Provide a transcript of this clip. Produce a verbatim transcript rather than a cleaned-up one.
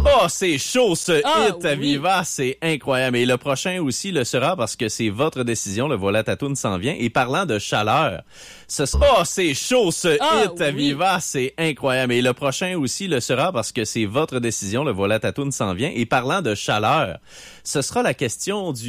Oh, c'est chaud ce Ah, hit à oui. Viva, c'est incroyable. Et le prochain aussi le sera parce que c'est votre décision. Le voilà ta toune s'en vient. Et parlant de chaleur, ce sera... Oh, c'est chaud ce Ah, hit à oui. Viva, c'est incroyable. Et le prochain aussi le sera parce que c'est votre décision. Le voilà ta toune s'en vient. Et parlant de chaleur, ce sera la question du